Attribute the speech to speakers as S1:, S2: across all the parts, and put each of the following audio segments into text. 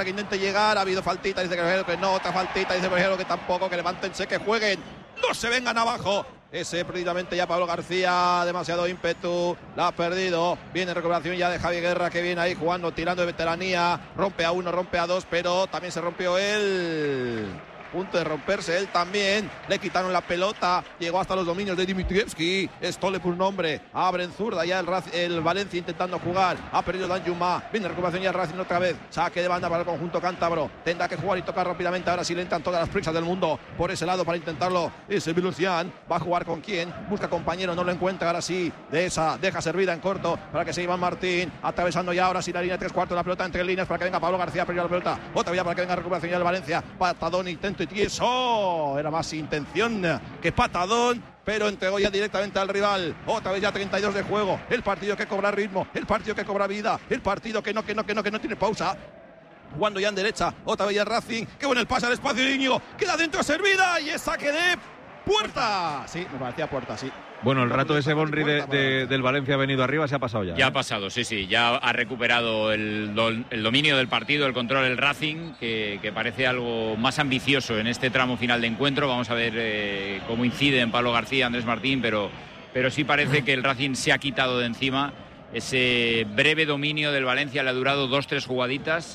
S1: para que intente llegar. Ha habido faltita, dice que no, otra faltita, dice que tampoco, que levántense, que jueguen, no se vengan abajo. Ese precisamente ya Pablo García, demasiado ímpetu, la ha perdido. Viene recuperación ya de Javi Guerra, que viene ahí jugando, tirando de veteranía. Rompe a uno, rompe a dos, pero también se rompió él. Punto de romperse él también. Le quitaron la pelota. Llegó hasta los dominios de Dimitrievski. Stole por un hombre. Abre en zurda ya el Valencia intentando jugar. Ha perdido Danjuma. Viene recuperación ya el Racing otra vez. Saque de banda para el conjunto cántabro. Tendrá que jugar y tocar rápidamente. Ahora sí le entran todas las prisas del mundo por ese lado para intentarlo. Ese Bilusian va a jugar con quién. Busca compañero, no lo encuentra. Ahora sí. Deja servida en corto para que se Iván Martín. Atravesando ya ahora sí la línea de 3/4. La pelota entre líneas para que venga Pablo García. Perdió la pelota. Otra vez para que venga recuperación ya el Valencia. Patadón, intento y eso era más intención que patadón, pero entregó ya directamente al rival. Otra vez ya 32 de juego. El partido que cobra ritmo, el partido que cobra vida, el partido que no tiene pausa. Jugando ya en derecha, otra vez ya Racing. Qué bueno el pase al espacio de Íñigo. Queda dentro servida y es saque de puerta. Sí, me parecía puerta, sí.
S2: Bueno, el rato de ese Bonri del Valencia ha venido arriba, se ha pasado ya.
S3: Ya ha pasado, sí. Ya ha recuperado el dominio del partido, el control del Racing, que parece algo más ambicioso en este tramo final de encuentro. Vamos a ver cómo inciden Pablo García, Andrés Martín, pero sí parece que el Racing se ha quitado de encima. Ese breve dominio del Valencia le ha durado 2-3 jugaditas.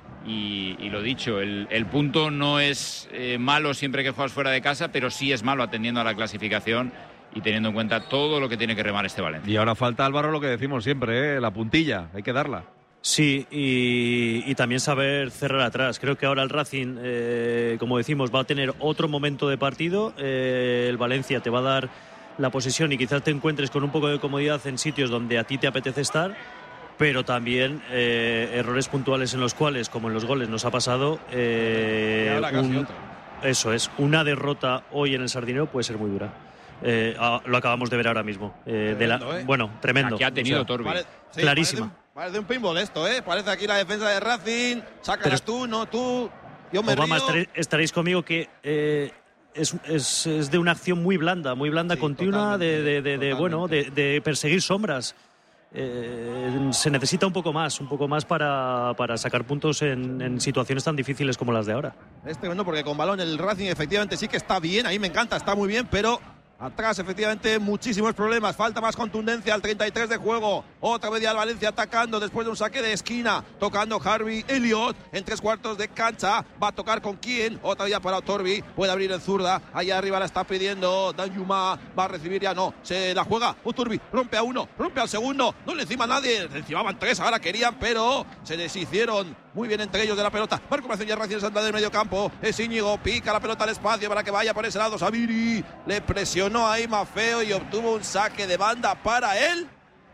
S3: Y lo dicho, el punto no es malo siempre que juegas fuera de casa, pero sí es malo atendiendo a la clasificación y teniendo en cuenta todo lo que tiene que remar este Valencia.
S2: Y ahora falta, Álvaro, lo que decimos siempre, la puntilla, hay que darla.
S4: Sí, y también saber cerrar atrás. Creo que ahora el Racing, como decimos, va a tener otro momento de partido. El Valencia te va a dar la posesión y quizás te encuentres con un poco de comodidad en sitios donde a ti te apetece estar, pero también errores puntuales en los cuales, como en los goles nos ha pasado, eso es, una derrota hoy en el Sardinero puede ser muy dura. Lo acabamos de ver ahora mismo. Bueno, tremendo.
S3: Aquí ha tenido Torbi.
S4: Clarísima.
S1: Parece un pinball esto, ¿eh? Parece aquí la defensa de Racing. Sácala tú, no tú. Yo me
S4: Obama,
S1: río.
S4: estaréis conmigo que es de una acción muy blanda, sí, continua, de perseguir sombras. Se necesita un poco más para sacar puntos en situaciones tan difíciles como las de ahora.
S1: Es tremendo porque con balón el Racing efectivamente sí que está bien, a mí me encanta, está muy bien, pero atrás efectivamente muchísimos problemas, falta más contundencia al 33 de juego. Otra vez ya el Valencia atacando después de un saque de esquina, tocando Harvey Elliott en 3/4 de cancha. Va a tocar con quién, otra vez ya para Torbi, puede abrir en zurda, allá arriba la está pidiendo Danjuma, va a recibir ya, no, se la juega Torbi, rompe a uno, rompe al segundo, no le encima a nadie, le encimaban tres, ahora querían, pero se deshicieron muy bien entre ellos de la pelota. Va a recuperación ya Racing Santander del medio campo, es Íñigo, pica la pelota al espacio para que vaya por ese lado Sabiri, le presionó ahí Mafeo y obtuvo un saque de banda para él.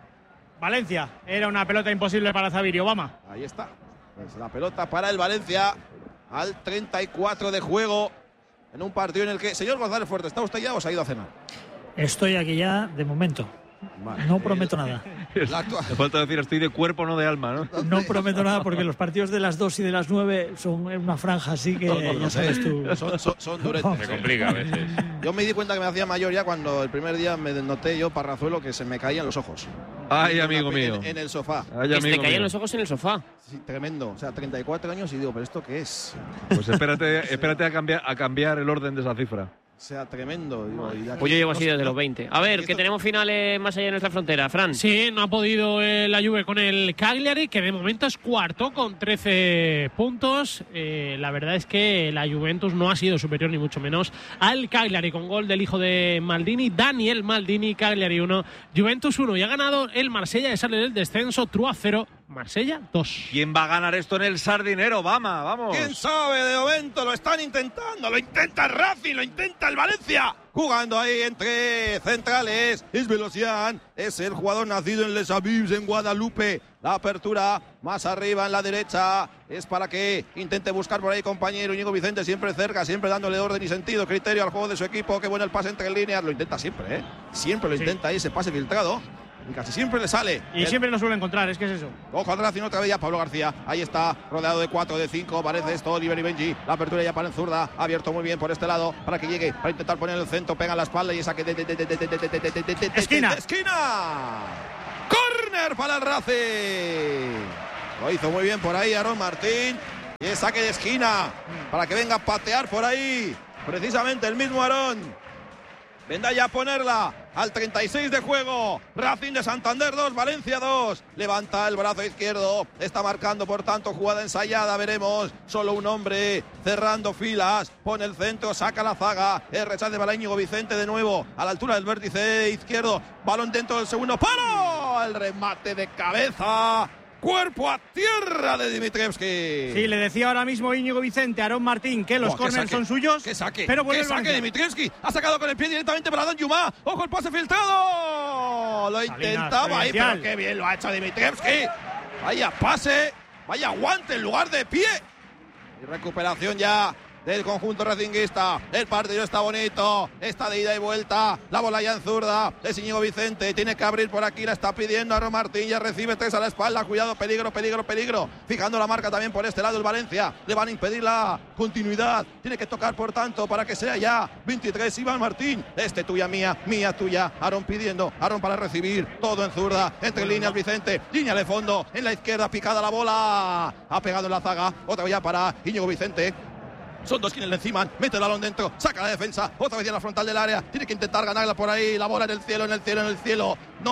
S5: Valencia, era una pelota imposible para Zabiri. Obama.
S1: Ahí está, pues la pelota para el Valencia al 34 de juego en un partido en el que, señor González Fuerte, ¿está usted ya o se ha ido a cenar?
S6: Estoy aquí ya de momento. Vale. No prometo nada.
S2: Me falta decir, estoy de cuerpo, no de alma, ¿no?
S6: No prometo nada porque los partidos de las 2 y de las 9 son en una franja, así que ya sabes tú.
S1: Son duretes.
S3: Se complica a veces.
S1: Yo me di cuenta que me hacía mayor ya cuando el primer día me noté yo, Parrazuelo, que se me caían los ojos.
S2: Ay, amigo mío.
S1: En el sofá.
S7: Ay, que se te caían los ojos en el sofá.
S1: Sí, tremendo. O sea, 34 años y digo, ¿pero esto qué es?
S2: Pues espérate a cambiar el orden de esa cifra.
S1: O sea, tremendo. Digo,
S7: pues yo llevo así desde los 20. A ver, que tenemos finales más allá de nuestra frontera, Fran.
S5: Sí, no ha podido la Juve con el Cagliari, que de momento es cuarto con 13 puntos. La verdad es que la Juventus no ha sido superior ni mucho menos al Cagliari, con gol del hijo de Maldini, Daniel Maldini. Cagliari 1, Juventus 1. Y ha ganado el Marsella, que sale del descenso, Trua 0. Marsella 2.
S2: ¿Quién va a ganar esto en el Sardinero? Vamos.
S1: ¿Quién sabe? De momento lo están intentando. Lo intenta el Racing, lo intenta el Valencia. Jugando ahí entre centrales. Isbelosian es el jugador nacido en Les Avives, en Guadalupe. La apertura más arriba en la derecha es para que intente buscar por ahí compañero Íñigo Vicente, siempre cerca, siempre dándole orden y sentido, criterio al juego de su equipo. Qué bueno el pase entre líneas. Lo intenta siempre, Siempre lo intenta ahí, ese pase filtrado. Y casi siempre le sale.
S5: Y siempre lo suele encontrar, es que es eso.
S1: Ojo al Racing otra vez ya Pablo García. Ahí está, rodeado de 4, de 5. Parece esto, Oliver y Benji. La apertura ya para en zurda. Abierto muy bien por este lado para que llegue, para intentar poner el centro. Pega en la espalda y saque de
S5: esquina.
S1: Corner para el Racing. Lo hizo muy bien por ahí Aarón Martín. Y es saque de esquina para que venga a patear por ahí. Precisamente el mismo Aarón. Vendrá ya a ponerla al 36 de juego. Racing de Santander 2, Valencia 2. Levanta el brazo izquierdo. Está marcando, por tanto, jugada ensayada. Veremos. Solo un hombre cerrando filas. Pone el centro, saca la zaga. El rechace para Íñigo Vicente de nuevo. A la altura del vértice izquierdo. Balón dentro del segundo palo. El remate de cabeza. Cuerpo a tierra de Dimitrievski.
S8: Sí, le decía ahora mismo Íñigo Vicente a Aarón Martín que los córneres son suyos.
S1: Que saque,
S8: pero vuelve
S1: que saque Dimitrievski. Ha sacado con el pie directamente para Don Yuma. Ojo el pase filtrado. Lo intentaba ahí, pero qué bien lo ha hecho Dimitrievski. Vaya pase, vaya aguante en lugar de pie. Y recuperación ya del conjunto racinguista. El partido está bonito, está de ida y vuelta. La bola ya en zurda es Íñigo Vicente. Tiene que abrir por aquí, la está pidiendo Aarón Martín. Ya recibe 3 a la espalda. Cuidado, peligro, peligro, peligro. Fijando la marca también por este lado el Valencia. Le van a impedir la continuidad. Tiene que tocar, por tanto, para que sea ya 23 Iván Martín. Tuya, mía, mía, tuya. Aarón pidiendo, Aarón para recibir. Todo en zurda, entre líneas Vicente. Línea de fondo, en la izquierda, picada la bola. Ha pegado en la zaga. Otra vez ya para Íñigo Vicente. Son dos quienes le enciman, mete el balón dentro, saca la defensa, otra vez en la frontal del área, tiene que intentar ganarla por ahí, la bola en el cielo, en el cielo, en el cielo.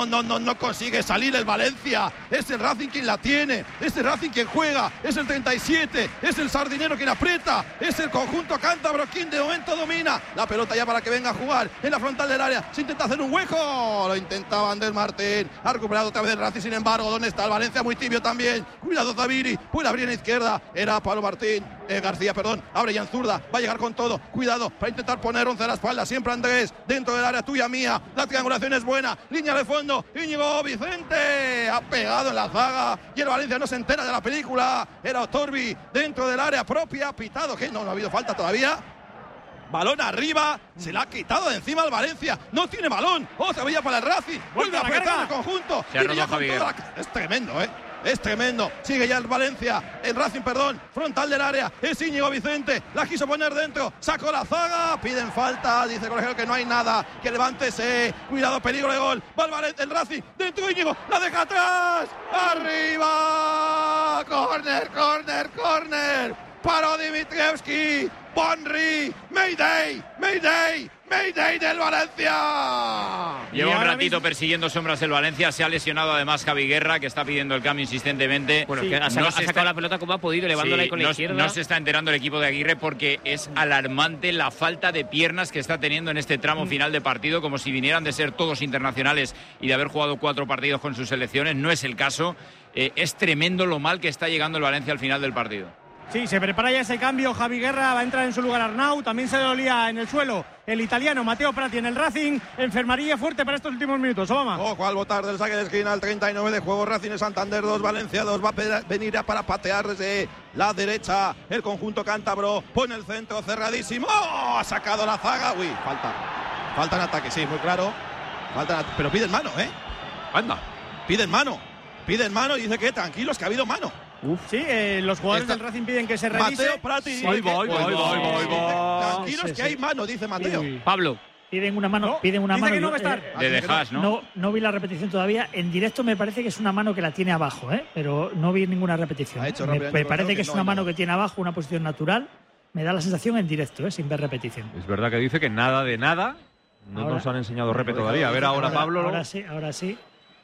S1: No consigue salir el Valencia. Es el Racing quien la tiene, es el Racing quien juega, es el 37, es el Sardinero quien aprieta, es el conjunto cántabro quien de momento domina. La pelota ya para que venga a jugar en la frontal del área, se intenta hacer un hueco, lo intentaba Ander Martín, ha recuperado otra vez el Racing, sin embargo, ¿dónde está el Valencia? Muy tibio también, cuidado Zaviri, puede abrir en la izquierda, era Pablo Martín. García, abre ya en zurda, va a llegar con todo, cuidado, para intentar poner 11 a la espalda, siempre Andrés, dentro del área, tuya, mía, la triangulación es buena, línea de fondo, Íñigo Vicente, ha pegado en la zaga, y el Valencia no se entera de la película, era Otorbi, dentro del área propia, pitado, que no ha habido falta todavía. Balón arriba, se la ha quitado de encima al Valencia, no tiene balón, otra vez para el Racing, vuelve a apretar el conjunto,
S3: se ha roto Javier.
S1: Es tremendo, es tremendo, sigue ya el Valencia, el Racing, frontal del área, es Íñigo Vicente, la quiso poner dentro, sacó la zaga, piden falta, dice el colegiado que no hay nada, que levántese, cuidado, peligro de gol, va el Racing, dentro Íñigo, la deja atrás, arriba, córner, paró Dimitrievski, Bonri, Mayday del Valencia.
S3: Lleva un ratito persiguiendo sombras el Valencia, se ha lesionado además Javi Guerra, que está pidiendo el cambio insistentemente.
S7: Bueno, sí, que ha sacado la pelota como ha podido, levándola ahí con la izquierda.
S3: No se está enterando el equipo de Aguirre porque es alarmante la falta de piernas que está teniendo en este tramo final de partido, como si vinieran de ser todos internacionales y de haber jugado 4 partidos con sus selecciones. No es el caso. Es tremendo lo mal que está llegando el Valencia al final del partido.
S8: Sí, se prepara ya ese cambio. Javi Guerra va a entrar en su lugar Arnau. También se le olía en el suelo el italiano Matteo Prati en el Racing. Enfermaría fuerte para estos últimos minutos. Obama.
S1: Ojo al botar del saque de esquina al 39 de juego. Racing de Santander 2, Valencia 2. Va a venir ya para patear desde la derecha el conjunto cántabro. Pone el centro cerradísimo. ¡Oh! Ha sacado la zaga. Uy, falta en ataque, sí, muy claro. Pero piden mano, Anda. Piden mano y dice que tranquilos, que ha habido mano.
S8: Sí, los jugadores del Racing piden que se revise.
S1: Mateo Prati.
S2: Voy.
S1: Tranquilos, que hay mano, dice Mateo.
S7: Pablo.
S6: Piden una mano. Dice que
S8: no va a estar.
S3: Le dejas, ¿no?
S6: No vi la repetición todavía. En directo me parece que es una mano que la tiene abajo, pero no vi ninguna repetición. Me parece que es una mano que tiene abajo, una posición natural. Me da la sensación en directo, sin ver repetición.
S2: Es verdad que dice que nada de nada. No ahora, nos han enseñado repe todavía. A ver ahora Pablo.
S6: Ahora sí.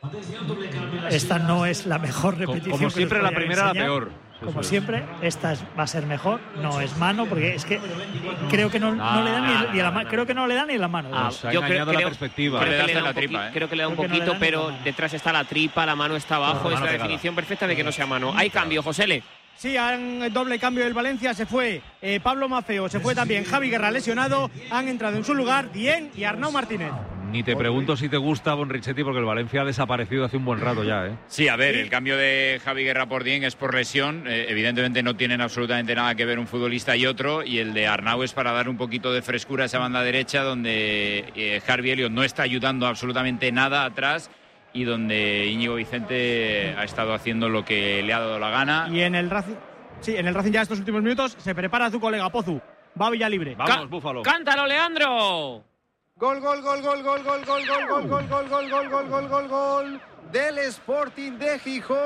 S6: Esta no es la mejor repetición.
S2: Como siempre, la primera la peor.
S6: Como siempre, esta va a ser mejor. No es mano, porque es que creo que no le dan ni la mano. Creo que no le dan ni la mano.
S2: Yo creo la perspectiva.
S7: Creo que le da un poquito, pero detrás está la tripa, la mano está abajo. Es la definición perfecta de que no sea mano. Hay cambio, Josele.
S8: Sí, han doble cambio del Valencia. Se fue Pablo Maffeo, se fue también Javi Guerra lesionado. Han entrado en su lugar Dien y Arnau Martínez.
S2: Ni te pregunto si te gusta Bonrichetti, porque el Valencia ha desaparecido hace un buen rato ya,
S3: Sí, a ver, el cambio de Javi Guerra por Dien es por lesión. Evidentemente no tienen absolutamente nada que ver un futbolista y otro. Y el de Arnau es para dar un poquito de frescura a esa banda derecha, donde Harvey Elliott no está ayudando absolutamente nada atrás y donde Íñigo Vicente ha estado haciendo lo que le ha dado la gana.
S8: Y en el Racing, ya estos últimos minutos se prepara su colega Pozu. Va Villa libre.
S2: Vamos, Búfalo.
S7: ¡Cántalo, Leandro!
S9: Gol del Sporting de Gijón.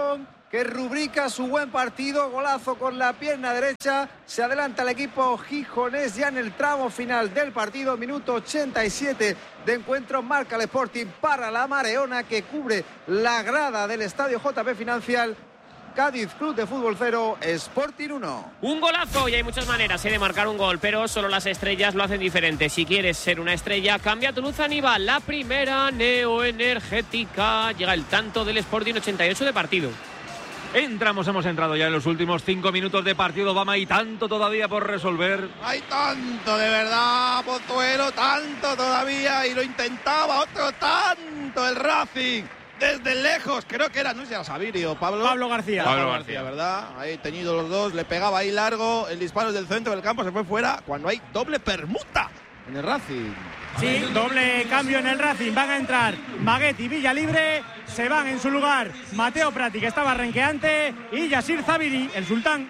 S9: que rubrica su buen partido, golazo con la pierna derecha, se adelanta el equipo gijonés ya en el tramo final del partido, minuto 87 de encuentro, marca el Sporting para la Mareona que cubre la grada del estadio JP Financial. Cádiz Club de Fútbol 0, Sporting 1.
S7: Un golazo, y hay muchas maneras de marcar un gol, pero solo las estrellas lo hacen diferente. Si quieres ser una estrella, cambia tu luz Aníbal, la primera neoenergética. Llega el tanto del Sporting, 88 de partido.
S2: Hemos entrado ya en los últimos 5 minutos de partido. Vamos, hay tanto todavía por resolver.
S1: Hay tanto, de verdad, Pozuelo, tanto todavía. Y lo intentaba otro tanto el Racing. Desde lejos, creo que era, no sé si era Savirio,
S8: Pablo García.
S3: Pablo García,
S1: ¿verdad? Ahí teñido los dos, le pegaba ahí largo, el disparo desde el centro del campo se fue fuera cuando hay doble permuta en el Racing.
S8: Sí, doble cambio en el Racing. Van a entrar Maguet y Villalibre. Se van en su lugar Mateo Prati, que estaba renqueante, y Yasir Zabiri, el sultán.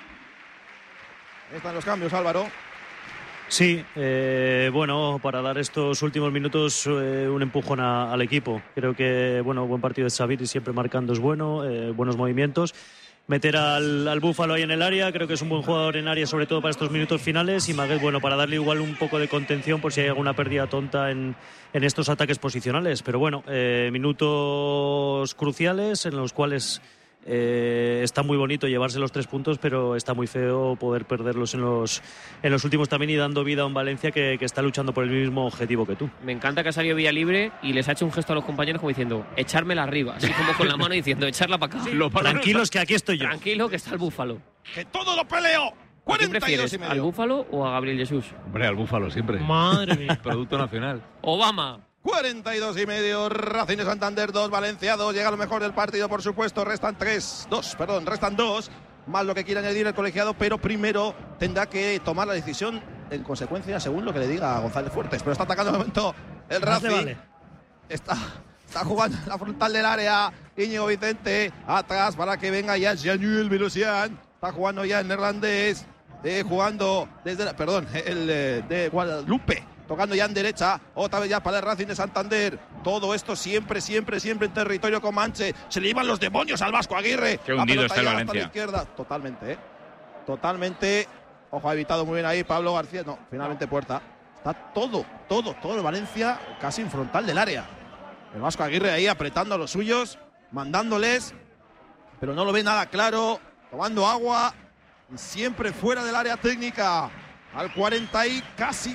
S1: Están los cambios, Álvaro.
S4: Sí, bueno, para dar estos últimos minutos un empujón al equipo. Creo que, bueno, buen partido de Zabiri, siempre marcando es bueno, buenos movimientos. Meter al Búfalo ahí en el área, creo que es un buen jugador en área, sobre todo para estos minutos finales. Y Maguet, bueno, para darle igual un poco de contención por si hay alguna pérdida tonta en estos ataques posicionales. Pero bueno, minutos cruciales en los cuales está muy bonito llevarse los 3 puntos, pero está muy feo poder perderlos en los últimos también, y dando vida a un Valencia que está luchando por el mismo objetivo que tú.
S7: Me encanta que ha salido Villalibre y les ha hecho un gesto a los compañeros como diciendo, echármela arriba, así como con la mano diciendo, echarla para acá.
S4: Sí, tranquilos, que aquí estoy yo.
S7: Tranquilo, que está el Búfalo.
S1: ¡Que todo lo peleo!
S7: ¿A quién prefieres, al Búfalo o a Gabriel Jesús?
S2: Hombre, al Búfalo siempre.
S5: Madre mía.
S2: Producto nacional.
S7: Obama.
S1: 42,5, Racing de Santander 2, Valencia 2, llega lo mejor del partido, por supuesto, restan 2, más lo que quiera añadir el colegiado, pero primero tendrá que tomar la decisión en consecuencia según lo que le diga a González Fuertes, pero está atacando de momento el Racing, vale. está jugando en la frontal del área, Íñigo Vicente, atrás para que venga ya Januel Velocian, está jugando ya el neerlandés, jugando desde de Guadalupe, tocando ya en derecha, otra vez ya para el Racing de Santander. Todo esto siempre en territorio comanche. Se le iban los demonios al Vasco Aguirre.
S3: Qué hundido está el Valencia.
S1: A la izquierda. Totalmente. Ojo, ha evitado muy bien ahí Pablo García. No, finalmente puerta. Está todo el Valencia casi en frontal del área. El Vasco Aguirre ahí apretando a los suyos, mandándoles, pero no lo ve nada claro. Tomando agua, siempre fuera del área técnica. Al 40 y casi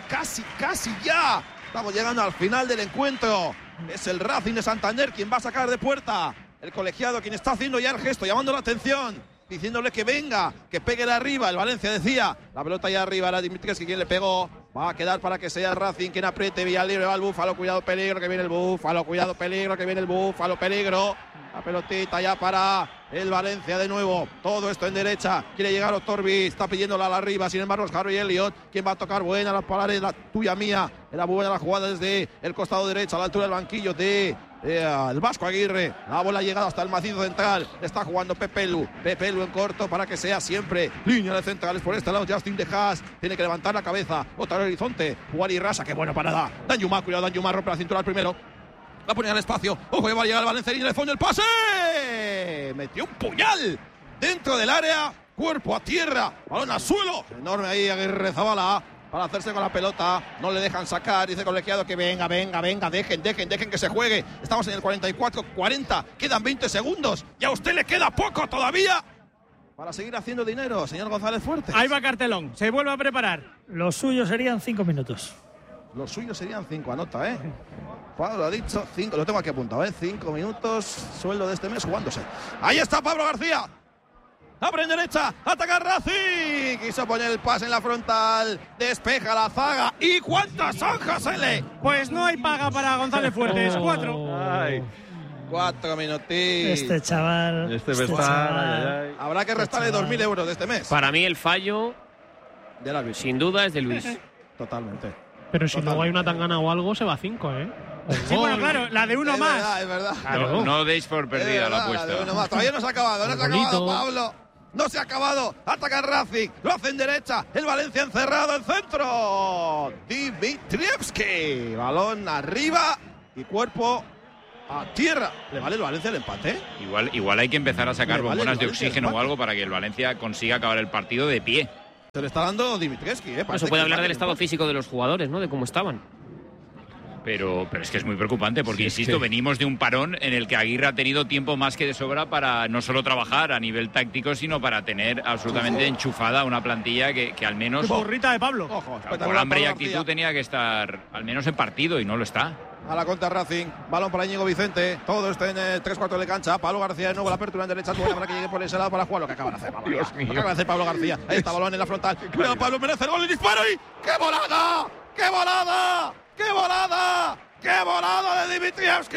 S1: ya. Estamos llegando al final del encuentro. Es el Racing de Santander quien va a sacar de puerta. El colegiado quien está haciendo ya el gesto, llamando la atención, diciéndole que venga, que pegue de arriba. El Valencia decía, la pelota ya arriba, era Dimitrievski que quien le pegó. Va a quedar para que sea el Racing quien apriete. Villalibre va al Búfalo, cuidado, peligro, que viene el Búfalo, cuidado, peligro, que viene el Búfalo, peligro. La pelotita ya para el Valencia de nuevo. Todo esto en derecha. Quiere llegar Otorbi. Está pidiéndola a la arriba. Sin embargo, es Harry Elliott. Quien va a tocar buena la pared, la tuya mía. Era buena la jugada desde el costado derecho a la altura del banquillo de el Vasco Aguirre. La bola ha llegado hasta el macizo central. Está jugando Pepe Lu en corto para que sea siempre línea de centrales por este lado. Justin De Haas tiene que levantar la cabeza. Otra vez Horizonte. Juan y Rasa. Qué buena parada. Dan Yuma, cuidado, Dan Yuma rompe la cintura al primero. Va a poner al espacio. Ojo, que va a llegar el Valencia en el fondo. El pase. Metió un puñal dentro del área. Cuerpo a tierra. Balón al suelo. Enorme ahí Aguirre Zabala para hacerse con la pelota. No le dejan sacar. Dice el colegiado que venga. Dejen que se juegue. Estamos en el 44-40. Quedan 20 segundos. Y a usted le queda poco todavía para seguir haciendo dinero, señor González Fuertes.
S8: Ahí va Cartelón. Se vuelve a preparar.
S6: Lo suyo serían 5 minutos.
S1: Los suyos serían 5, anota, Pablo ha dicho 5, lo tengo aquí apuntado, 5 minutos, sueldo de este mes jugándose. Ahí está Pablo García. Abre en derecha, ataca Racing. Quiso poner el pase en la frontal, despeja la zaga. ¿Y cuántas son, Josele?
S8: Pues no hay paga para González Fuertes, 4.
S1: 4 minutitos.
S6: Este chaval.
S1: Habrá que restarle 2.000 euros de este mes.
S7: Para mí el fallo,
S1: del árbitro,
S7: sin duda, es de Luis.
S1: Totalmente.
S5: Pero si luego hay una tangana o algo, se va a 5,
S8: Sí, bueno, claro, la de uno más.
S1: Es verdad.
S3: Claro, no deis por perdida la apuesta.
S1: La de uno más. Todavía no se ha acabado, Pablo. No se ha acabado. Ataca el Racing. Lo hace en derecha. El Valencia encerrado en centro. Dimitrievski. Balón arriba y cuerpo a tierra. ¿Le vale el Valencia el empate?
S3: Igual hay que empezar a sacar bombonas de oxígeno o algo para que el Valencia consiga acabar el partido de pie.
S1: Se le está dando Dimitrievski,
S7: No se puede hablar del estado físico de los jugadores, ¿no? De cómo estaban.
S3: Pero es que es muy preocupante porque, insisto, venimos de un parón en el que Aguirre ha tenido tiempo más que de sobra para no solo trabajar a nivel táctico, sino para tener absolutamente enchufada una plantilla que al menos...
S8: Burrita de Pablo.
S3: Por hambre y actitud tenía que estar al menos en partido y no lo está.
S1: A la contra Racing, balón para Íñigo Vicente, todo está en el 3/4 de cancha. Pablo García de nuevo, la apertura en derecha, para que llegue por ese lado para jugar. Lo que acaba de hacer, Dios mío. Lo que acaba de hacer Pablo García. Ahí está, balón en la frontal. Cuidado, Pablo merece el gol y disparo. Y ¡qué volada! ¡Qué volada! ¡Qué volada! ¡Qué volada de Dimitrievski!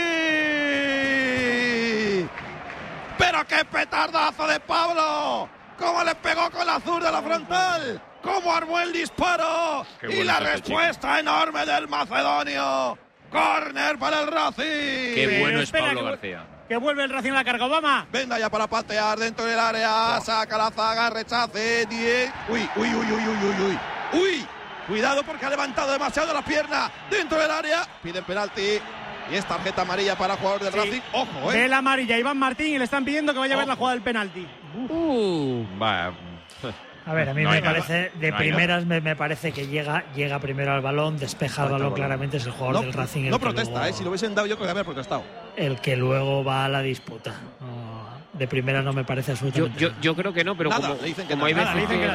S1: ¡Pero qué petardazo de Pablo! ¡Cómo le pegó con la azul de la frontal! ¡Cómo armó el disparo! Y la respuesta enorme del macedonio. ¡Córner para el Racing!
S3: ¡Qué bueno es Pablo García!
S8: Que vuelve el Racing a la carga, Obama.
S1: Venga ya para patear dentro del área. Saca la zaga, rechace. 10. Uy. Cuidado porque ha levantado demasiado la pierna dentro del área. Piden penalti. Y es tarjeta amarilla para el jugador del Racing. Ojo,
S8: Ve la amarilla Iván Martín y le están pidiendo que vaya a ver la jugada del penalti.
S6: A ver, a mí me parece, de primeras me parece que llega primero al balón, despeja el balón claramente, es el jugador del Racing.
S1: No protesta, luego, si lo hubiesen dado yo creo que habría protestado.
S6: El que luego va a la disputa. De primera no me parece absolutamente
S7: yo creo que no, pero
S1: nada,
S7: como hay veces que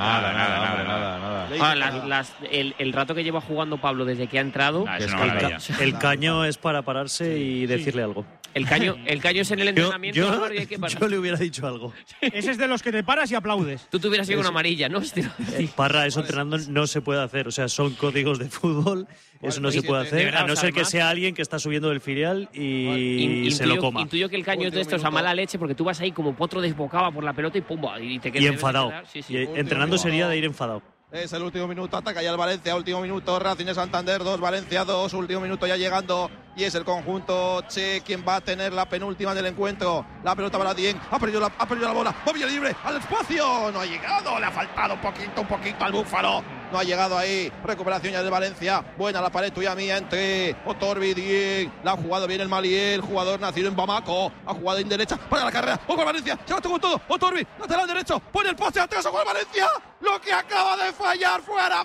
S3: nada.
S7: El rato que lleva jugando Pablo desde que ha entrado,
S4: el caño es para pararse y decirle algo.
S7: El caño es en el entrenamiento.
S4: Yo le hubiera dicho algo.
S8: Ese es de los que te paras y aplaudes.
S7: Tú tuvieras sido una amarilla, ¿no?
S4: Parra, eso entrenando no se puede hacer. O sea, son códigos de fútbol. Eso no se puede hacer, a no ser que sea alguien que está subiendo del filial y se lo coma.
S7: Intuyo que el caño es de estos a mala leche, porque tú vas ahí como potro desbocado por la pelota y pumba, y te quedas.
S4: Y enfadado. Y entrenando sería de ir enfadado.
S1: Es el último minuto, ataca ya el Valencia, último minuto, Racing de Santander 2, Valencia 2, último minuto ya llegando, y es el conjunto Che quien va a tener la penúltima del encuentro. La pelota para Dieng, ha perdido la bola, va bien libre, al espacio, no ha llegado, le ha faltado un poquito al Búfalo, no ha llegado ahí, recuperación ya de Valencia, buena la pared tuya mía entre Otorbi y Dieng, la ha jugado bien el Maliel, jugador nacido en Bamako, ha jugado en derecha, para la carrera, ojo Valencia, se va con todo, Otorbi, lateral derecho, pone el pase atrás, ojo Valencia, lo que acaba de fallar, fuera.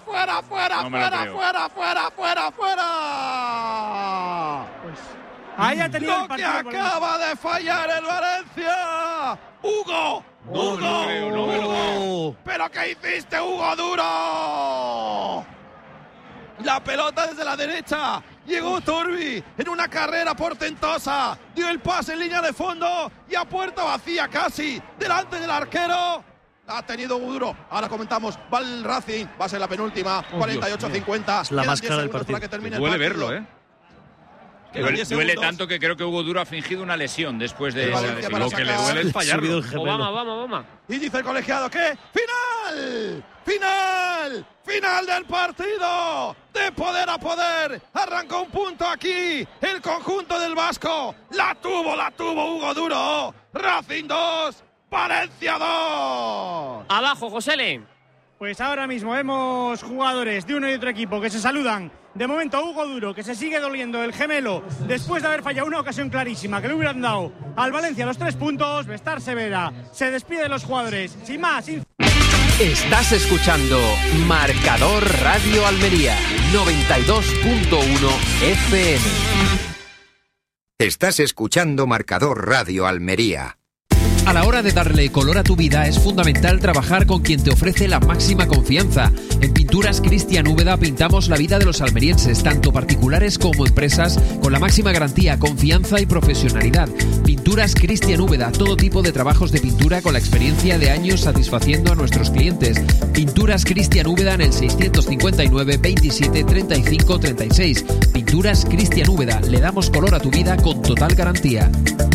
S8: Pues ahí ha tenido
S1: lo que acaba de fallar el Valencia. Hugo.
S3: No.
S1: ¿Pero qué hiciste, Hugo Duro? La pelota desde la derecha. Llegó Torbi en una carrera portentosa. Dio el pase en línea de fondo y a puerta vacía casi. Delante del arquero. Ha tenido Duro. Ahora comentamos. Va el Racing. Va a ser la penúltima. 48-50.
S4: Es la más cara del partido.
S3: Duele verlo, Duele tanto que creo que Hugo Duro ha fingido una lesión después de
S1: lo
S3: que le duele es fallarlo.
S7: Vamos.
S1: Y dice el colegiado que ¡Final del partido! De poder a poder. Arrancó un punto aquí. El conjunto del Vasco. La tuvo Hugo Duro. Racing 2. Valencia 2.
S7: Abajo, Josele.
S8: Pues ahora mismo vemos jugadores de uno y otro equipo que se saludan. De momento Hugo Duro, que se sigue doliendo el gemelo después de haber fallado una ocasión clarísima que le hubieran dado al Valencia los 3 puntos. Bestar Severa se despide de los jugadores. Sin más.
S10: Estás escuchando Marcador Radio Almería 92.1 FM.
S11: Estás escuchando Marcador Radio Almería.
S10: A la hora de darle color a tu vida es fundamental trabajar con quien te ofrece la máxima confianza. En Pinturas Cristian Úbeda pintamos la vida de los almerienses, tanto particulares como empresas, con la máxima garantía, confianza y profesionalidad. Pinturas Cristian Úbeda, todo tipo de trabajos de pintura con la experiencia de años satisfaciendo a nuestros clientes. Pinturas Cristian Úbeda en el 659 27 35 36. Pinturas Cristian Úbeda, le damos color a tu vida con total garantía.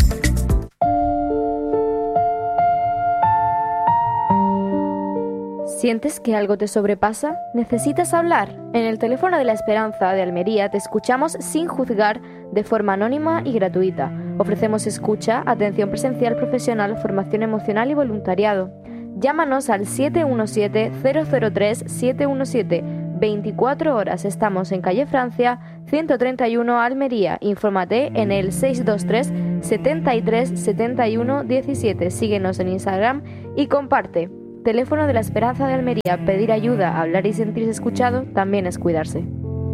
S12: ¿Sientes que algo te sobrepasa? ¿Necesitas hablar? En el teléfono de la Esperanza de Almería te escuchamos sin juzgar, de forma anónima y gratuita. Ofrecemos escucha, atención presencial profesional, formación emocional y voluntariado. Llámanos al 717-003-717. 24 horas. Estamos en calle Francia, 131 Almería. Infórmate en el 623 73 71 17. Síguenos en Instagram y comparte. Teléfono de la Esperanza de Almería. Pedir ayuda, hablar y sentirse escuchado también es cuidarse.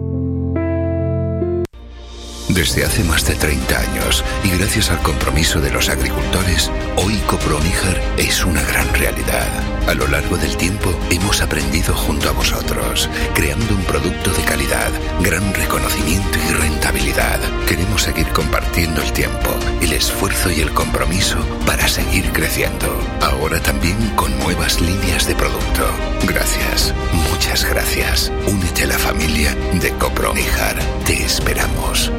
S13: Desde hace más de 30 años y gracias al compromiso de los agricultores, hoy Coproníjar es una gran realidad. A lo largo del tiempo hemos aprendido junto a vosotros, creando un producto de calidad, gran reconocimiento y rentabilidad. Queremos seguir compartiendo el tiempo, el esfuerzo y el compromiso para seguir creciendo. Ahora también con nuevas líneas de producto. Gracias, muchas gracias. Únete a la familia de Coproníjar. Te esperamos.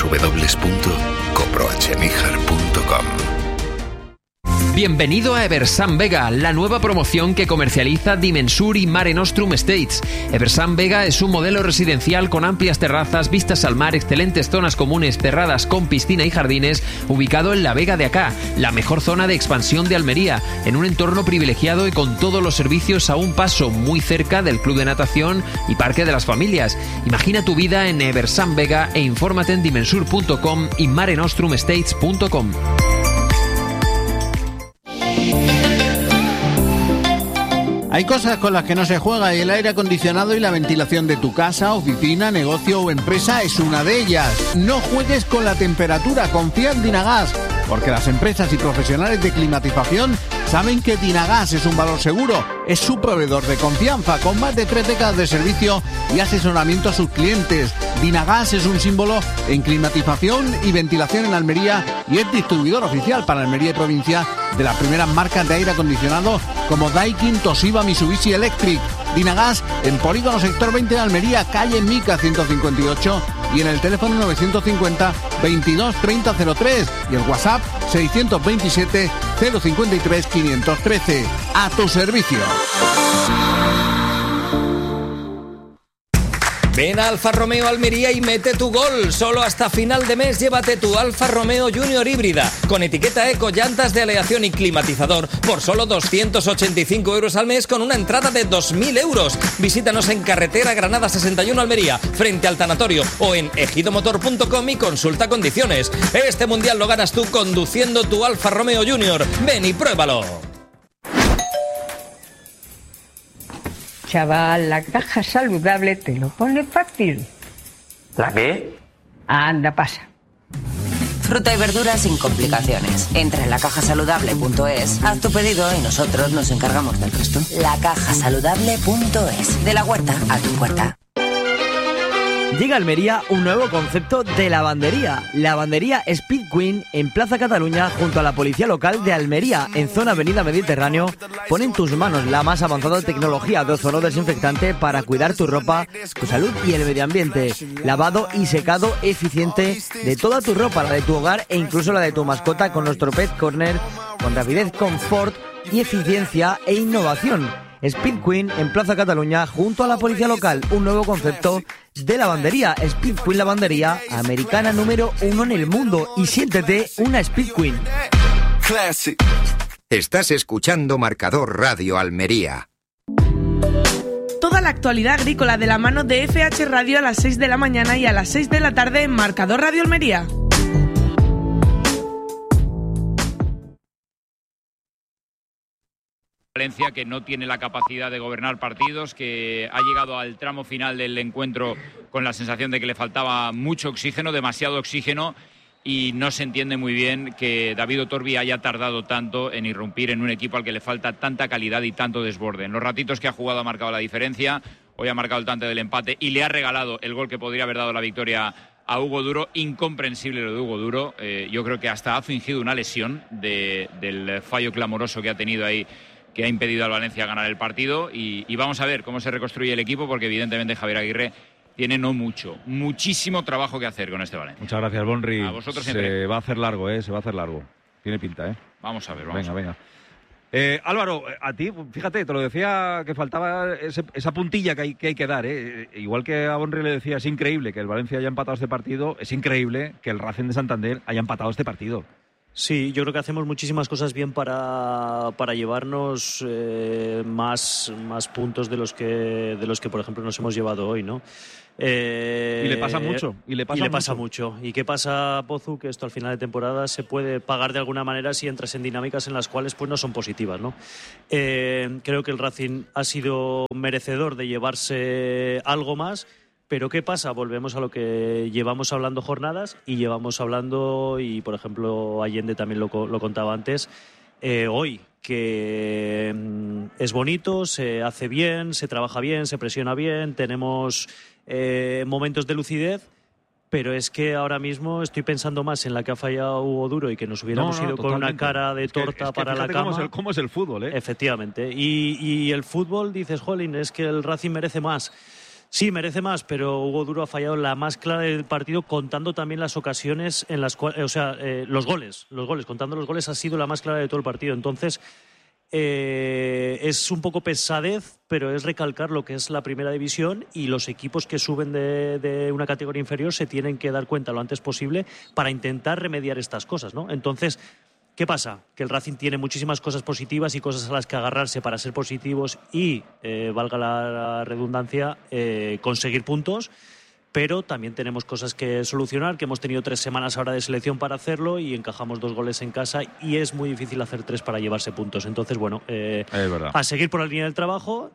S13: www.coprohmíjar.com.
S10: Bienvenido a Eversan Vega, la nueva promoción que comercializa Dimensur y Mare Nostrum Estates. Eversan Vega es un modelo residencial con amplias terrazas, vistas al mar, excelentes zonas comunes cerradas con piscina y jardines, ubicado en la Vega de Acá, la mejor zona de expansión de Almería, en un entorno privilegiado y con todos los servicios a un paso, muy cerca del club de natación y parque de las familias. Imagina tu vida en Eversan Vega e infórmate en dimensur.com y marenostrumestates.com.
S14: Hay cosas con las que no se juega y el aire acondicionado y la ventilación de tu casa, oficina, negocio o empresa es una de ellas. No juegues con la temperatura, confía en Dinagas, porque las empresas y profesionales de climatización saben que Dinagas es un valor seguro. Es su proveedor de confianza, con más de 3 décadas de servicio y asesoramiento a sus clientes. Dinagas es un símbolo en climatización y ventilación en Almería y es distribuidor oficial para Almería y provincia de las primeras marcas de aire acondicionado como Daikin, Toshiba, Mitsubishi Electric. Dinagas en Polígono Sector 20 de Almería, calle Mica 158 y en el teléfono 950 22 30 03 y el WhatsApp 627 053 513. A tu servicio.
S15: Ven a Alfa Romeo Almería y mete tu gol. Solo hasta final de mes llévate tu Alfa Romeo Junior híbrida con etiqueta eco, llantas de aleación y climatizador por solo 285 euros al mes con una entrada de 2.000 euros. Visítanos en carretera Granada 61 Almería, frente al tanatorio, o en ejidomotor.com y consulta condiciones. Este mundial lo ganas tú conduciendo tu Alfa Romeo Junior. Ven y pruébalo.
S16: Chaval, la caja saludable te lo pone fácil.
S17: ¿La qué?
S16: Anda, pasa.
S18: Fruta y verduras sin complicaciones. Entra en lacajasaludable.es, haz tu pedido y nosotros nos encargamos del resto. Lacajasaludable.es. De la huerta a tu puerta.
S19: Llega a Almería un nuevo concepto de lavandería. Lavandería Speed Queen en Plaza Cataluña junto a la Policía Local de Almería, en zona Avenida Mediterráneo. Pon en tus manos la más avanzada tecnología de ozono desinfectante para cuidar tu ropa, tu salud y el medio ambiente. Lavado y secado eficiente de toda tu ropa, la de tu hogar e incluso la de tu mascota con nuestro Pet Corner, con rapidez, confort y eficiencia e innovación. Speed Queen en Plaza Cataluña junto a la Policía Local, un nuevo concepto de lavandería. Speed Queen Lavandería, americana número 1 en el mundo, y siéntete una Speed Queen.
S11: Estás escuchando Marcador Radio Almería.
S20: Toda la actualidad agrícola de la mano de FH Radio a las 6 de la mañana y a las 6 de la tarde en Marcador Radio Almería.
S3: Valencia, que no tiene la capacidad de gobernar partidos, que ha llegado al tramo final del encuentro con la sensación de que le faltaba mucho oxígeno, demasiado oxígeno, y no se entiende muy bien que David Otorbi haya tardado tanto en irrumpir en un equipo al que le falta tanta calidad y tanto desborde. En los ratitos que ha jugado ha marcado la diferencia, hoy ha marcado el tanto del empate y le ha regalado el gol que podría haber dado la victoria a Hugo Duro. Incomprensible lo de Hugo Duro. Yo creo que hasta ha fingido una lesión del fallo clamoroso que ha tenido ahí, que ha impedido al Valencia ganar el partido, y vamos a ver cómo se reconstruye el equipo, porque evidentemente Javier Aguirre tiene muchísimo trabajo que hacer con este Valencia.
S2: Muchas gracias, Bonri.
S3: A vosotros siempre.
S2: Se va a hacer largo, se va a hacer largo. Tiene pinta,
S3: Vamos a ver,
S2: venga. Álvaro, a ti, fíjate, te lo decía que faltaba esa puntilla que hay que dar, Igual que a Bonri le decía, es increíble que el Valencia haya empatado este partido, es increíble que el Racing de Santander haya empatado este partido.
S4: Sí, yo creo que hacemos muchísimas cosas bien para llevarnos más puntos de los que por ejemplo nos hemos llevado hoy, ¿no?
S2: Y le pasa mucho. Y le pasa
S4: mucho. ¿Y qué pasa, Pozu? Que esto al final de temporada se puede pagar de alguna manera si entras en dinámicas en las cuales pues no son positivas, ¿no? Creo que el Racing ha sido merecedor de llevarse algo más. Pero ¿qué pasa? Volvemos a lo que llevamos hablando jornadas y llevamos hablando, y por ejemplo Allende también lo contaba antes, hoy, que es bonito, se hace bien, se trabaja bien, se presiona bien, tenemos momentos de lucidez, pero es que ahora mismo estoy pensando más en la que ha fallado Hugo Duro y que nos hubiéramos ido con una cara de torta para la cama.
S2: ¿Cómo es el fútbol?
S4: Efectivamente. Y el fútbol, dices, jolín, es que el Racing merece más. Sí, merece más, pero Hugo Duro ha fallado la más clara del partido, contando también las ocasiones en las cuales, los goles, contando los goles ha sido la más clara de todo el partido. Entonces, es un poco pesadez, pero es recalcar lo que es la primera división, y los equipos que suben de una categoría inferior se tienen que dar cuenta lo antes posible para intentar remediar estas cosas, ¿no? Entonces, ¿qué pasa? Que el Racing tiene muchísimas cosas positivas y cosas a las que agarrarse para ser positivos y, valga la redundancia, conseguir puntos, pero también tenemos cosas que solucionar, que hemos tenido 3 semanas ahora de selección para hacerlo y encajamos 2 goles en casa y es muy difícil hacer 3 para llevarse puntos. Entonces, bueno, a seguir por la línea del trabajo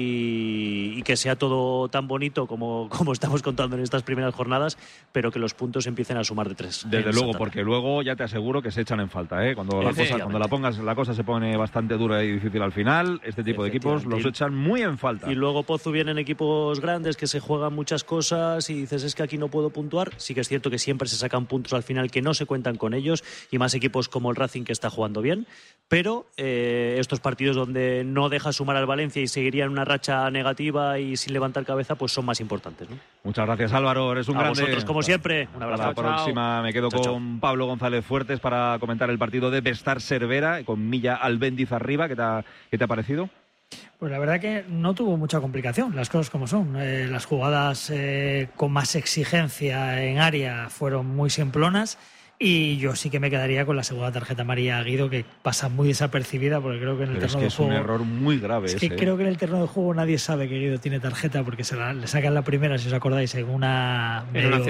S4: y que sea todo tan bonito como estamos contando en estas primeras jornadas, pero que los puntos empiecen a sumar de 3.
S2: Desde luego, porque luego ya te aseguro que se echan en falta, ¿eh? Cuando la cosa se pone bastante dura y difícil al final, este tipo de equipos los echan muy en falta.
S4: Y luego, Pozu, vienen equipos grandes que se juegan muchas cosas y dices, es que aquí no puedo puntuar. Sí que es cierto que siempre se sacan puntos al final que no se cuentan con ellos, y más equipos como el Racing, que está jugando bien, pero estos partidos donde no deja sumar al Valencia y seguiría en una racha negativa y sin levantar cabeza, pues son más importantes, ¿no?
S2: Muchas gracias, Álvaro, eres un grande.
S4: A vosotros, como siempre. Un abrazo.
S2: Hasta la próxima. Me quedo con Pablo González Fuertes para comentar el partido de Bestar Cervera, con Milla Albéndiz arriba. ¿Qué te ha parecido?
S6: Pues la verdad que no tuvo mucha complicación, las cosas como son. Las jugadas con más exigencia en área fueron muy simplonas, y yo sí que me quedaría con la segunda tarjeta amarilla a Guido, que pasa muy desapercibida, porque creo que en el terreno de juego...
S2: es un error muy grave.
S6: Es que creo que en el terreno de juego nadie sabe que Guido tiene tarjeta, porque le sacan la primera, si os acordáis, en una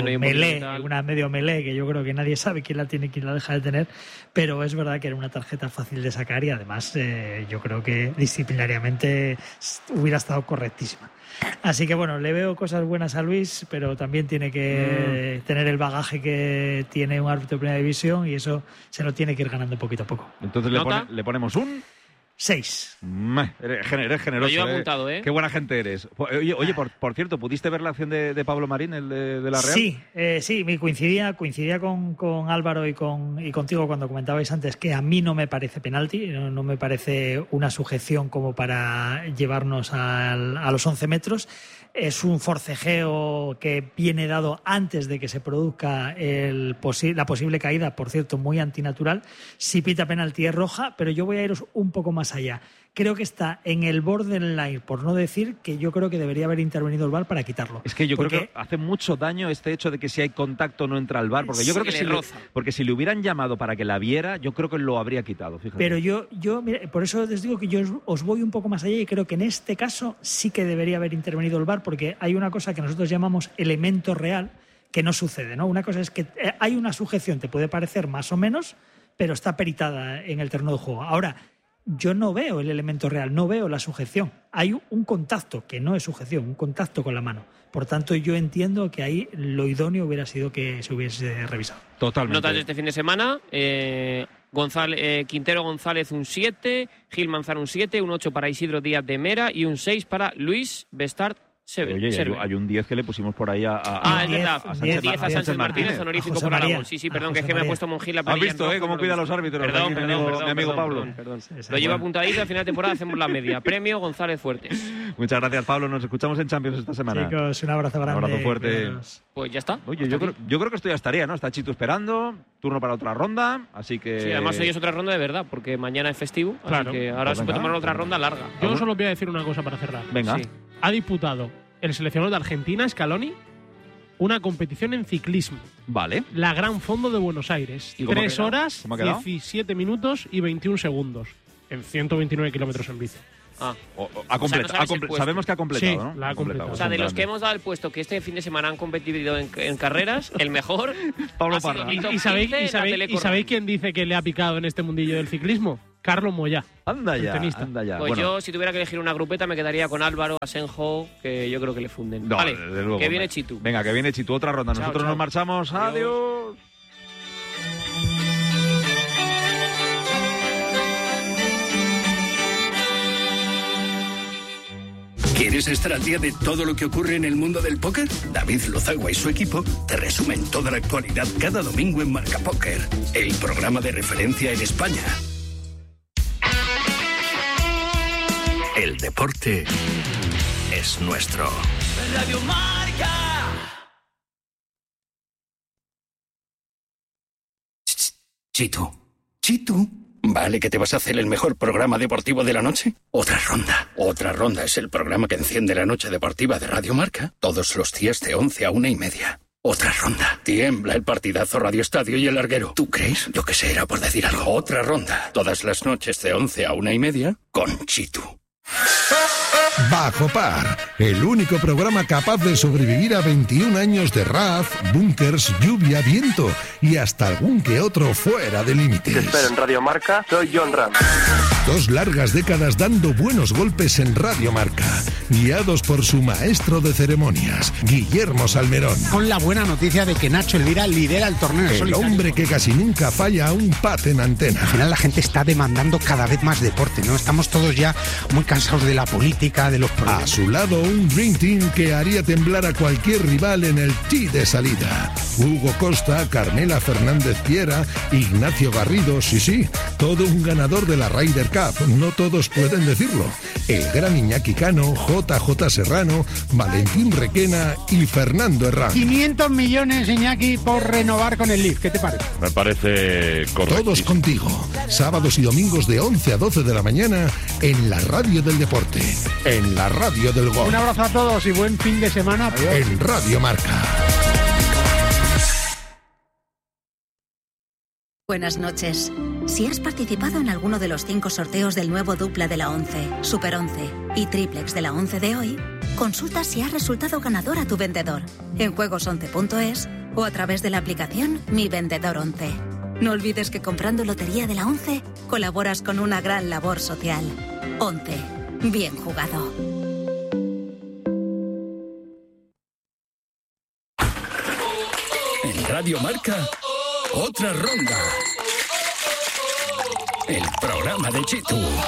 S6: medio melee, que yo creo que nadie sabe quién la tiene y quién la deja de tener, pero es verdad que era una tarjeta fácil de sacar, y además yo creo que disciplinariamente hubiera estado correctísima. Así que bueno, le veo cosas buenas a Luis, pero también tiene que tener el bagaje que tiene un árbitro de primera división, y eso se lo tiene que ir ganando poquito a poco.
S2: Entonces le ponemos un
S6: 6.
S2: Eres generoso.
S7: Lo llevo apuntado, ¿eh?
S2: Qué buena gente eres. Oye, por cierto, ¿pudiste ver la acción de Pablo Marín, el de la Real?
S6: Sí, coincidía con Álvaro y contigo cuando comentabais antes que a mí no me parece penalti, no me parece una sujeción como para llevarnos a los 11 metros. Es un forcejeo que viene dado antes de que se produzca la posible caída, por cierto, muy antinatural. Si pita penalti es roja, pero yo voy a iros un poco más allá. Creo que está en el borderline, por no decir que yo creo que debería haber intervenido el VAR para quitarlo.
S2: Es que yo creo que hace mucho daño este hecho de que si hay contacto no entra el VAR, porque yo creo que si le hubieran llamado para que la viera, yo creo que lo habría quitado, fíjate.
S6: Pero yo mira, por eso les digo que yo os voy un poco más allá, y creo que en este caso sí que debería haber intervenido el VAR, porque hay una cosa que nosotros llamamos elemento real que no sucede, ¿no? Una cosa es que hay una sujeción, te puede parecer más o menos, pero está peritada en el terreno de juego. Ahora, yo no veo el elemento real, no veo la sujeción. Hay un contacto, que no es sujeción, un contacto con la mano. Por tanto, yo entiendo que ahí lo idóneo hubiera sido que se hubiese revisado.
S2: Totalmente.
S7: Notas de este fin de semana. Quintero González un 7, Gil Manzano un 7, un 8 para Isidro Díaz de Mera y un 6 para Luis Bestard.
S2: Oye, hay un 10 que le pusimos por ahí a
S7: Sánchez Martínez, honorífico por Aragón. Sí, perdón, que es que me ha puesto Monjil la
S2: perilla. ¿Has visto cómo cuida a los árbitros?
S7: Perdón,
S2: mi amigo Pablo.
S7: Perdón. Lo lleva apuntadito, al final de temporada hacemos la media. Premio González Fuertes.
S2: Muchas gracias, Pablo. Nos escuchamos en Champions esta semana.
S6: Chicos, un abrazo grande.
S2: Un abrazo fuerte.
S7: Pues ya está.
S2: Oye, yo creo que esto ya estaría, ¿no? Está Chito esperando, turno para otra ronda, así que...
S7: Sí, además hoy es otra ronda de verdad, porque mañana es festivo, así que ahora se puede tomar otra ronda larga.
S5: Yo solo voy a decir una cosa para cerrar.
S2: Venga.
S5: ¿Ha disputado el seleccionador de Argentina, Scaloni, una competición en ciclismo.
S2: Vale.
S5: La Gran Fondo de Buenos Aires. 3 horas, 17 minutos y 21 segundos. En 129 kilómetros en bici.
S2: Sabemos que ha completado,
S5: sí,
S2: ¿no?
S5: La ha completado.
S7: O sea, de los que hemos dado el puesto que este fin de semana han competido en carreras, el mejor
S2: Pablo Parra.
S5: ¿Y sabéis quién dice que le ha picado en este mundillo del ciclismo? Carlos Moyá.
S2: Anda ya.
S7: Pues yo, si tuviera que elegir una grupeta, me quedaría con Álvaro, Asenjo, que yo creo que le funden.
S2: No,
S7: vale,
S2: desde luego,
S7: que viene Chitu.
S2: Venga, que viene Chitu, otra ronda. Nosotros nos marchamos. Adiós.
S21: ¿Quieres estar al día de todo lo que ocurre en el mundo del póker? David Lozagua y su equipo te resumen toda la actualidad cada domingo en Marca Póker, el programa de referencia en España. El deporte es nuestro.
S22: Radio Marca.
S21: Chitu. ¿Vale que te vas a hacer el mejor programa deportivo de la noche? Otra ronda. Otra ronda es el programa que enciende la noche deportiva de Radio Marca todos los días de 11 a 1:30. Otra ronda. Tiembla el partidazo Radio Estadio y el larguero. ¿Tú crees? Yo que sé, era por decir algo. Otra ronda. Todas las noches de 11 a 1:30 con Chitu.
S23: Bajo Par, el único programa capaz de sobrevivir a 21 años de RAF, búnkers, lluvia, viento y hasta algún que otro fuera de límites.
S24: Te espero en Radio Marca, soy John Ram.
S23: 2 largas décadas dando buenos golpes en Radio Marca, guiados por su maestro de ceremonias, Guillermo Salmerón.
S25: Con la buena noticia de que Nacho Elvira lidera el torneo en solitario.
S23: El hombre que casi nunca falla a un pat en antena.
S25: Al final la gente está demandando cada vez más deporte, ¿no? Estamos todos ya muy cansados de la política, de los problemas.
S23: A su lado, un Dream Team que haría temblar a cualquier rival en el tee de salida. Hugo Costa, Carmela Fernández Piera, Ignacio Garrido, sí, todo un ganador de la Ryder Cup. No todos pueden decirlo. El gran Iñaki Cano, JJ Serrano, Valentín Requena y Fernando Herrán.
S25: 500 millones, Iñaki, por renovar con el Leaf. ¿Qué te parece?
S2: Me parece correcto.
S23: Todos contigo. Sábados y domingos de 11 a 12 de la mañana en la radio del deporte. En la radio del gol.
S25: Un abrazo a todos y buen fin de semana.
S23: Adiós. En Radio Marca.
S26: Buenas noches. Si has participado en alguno de los 5 sorteos del nuevo dupla de la 11, Super 11 y triplex de la 11 de hoy, consulta si has resultado ganador a tu vendedor en juegos11.es o a través de la aplicación Mi Vendedor 11. No olvides que comprando Lotería de la 11 colaboras con una gran labor social. 11. Bien jugado.
S21: En Radio Marca, otra ronda. El programa de Chitu.